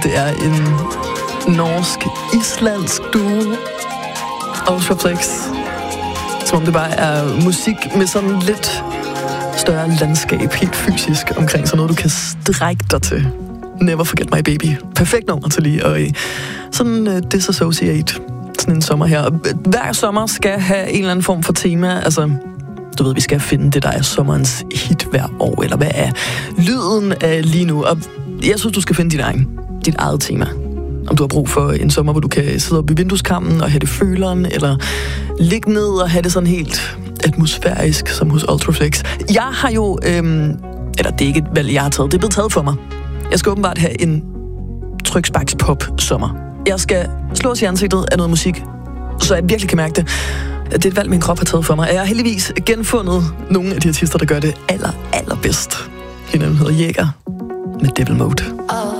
Det er en norsk-islandsk duo, Ultraflex, som om det bare er musik med sådan lidt større landskab, helt fysisk omkring, så noget du kan strække dig til. Never Forget My Baby. Perfekt nummer til lige, og sådan disassociate sådan en sommer her. Hver sommer skal have en eller anden form for tema, altså du ved, vi skal finde det, der er sommerens hit hver år, eller hvad er lyden af lige nu, og jeg synes, du skal finde dit eget tema. Om du har brug for en sommer, hvor du kan sidde op i vindueskarmen og have det føleren, eller ligge ned og have det sådan helt atmosfærisk, som hos Ultraflex. Jeg har jo, eller det er ikke et valg, jeg har taget, det er blevet taget for mig. Jeg skal åbenbart have en tryksparks-pop-sommer. Jeg skal slås i ansigtet af noget musik, så jeg virkelig kan mærke det. Det er et valg, min krop har taget for mig. Jeg har heldigvis genfundet nogle af de artister, der gør det allerbedst. En af dem hedder Jæger med Devil Mode.